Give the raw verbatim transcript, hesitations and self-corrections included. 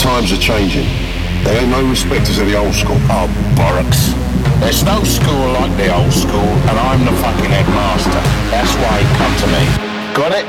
times are changing. There ain't no respecters of the old school. Oh, bollocks. There's no school like the old school, and I'm the fucking headmaster. That's why he come to me. Got it?